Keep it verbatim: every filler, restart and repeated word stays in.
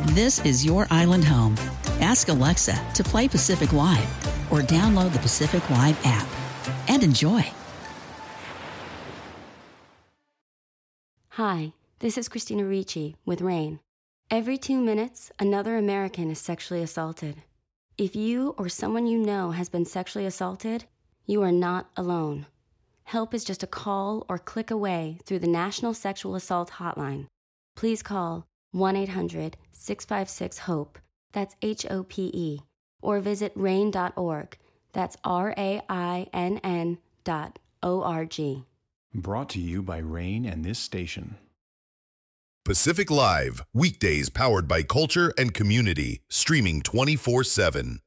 This is your island home. Ask Alexa to play Pacific Live or download the Pacific Live app and enjoy. Hi, this is Christina Ricci with RAIN. Every two minutes, another American is sexually assaulted. If you or someone you know has been sexually assaulted, you are not alone. Help is just a call or click away through the National Sexual Assault Hotline. Please call one eight hundred six five six HOPE, that's H O P E, or visit rain dot org, that's R A I N N dot O R G. Brought to you by RAIN and this station. Pacific Live, weekdays powered by culture and community, streaming twenty-four seven.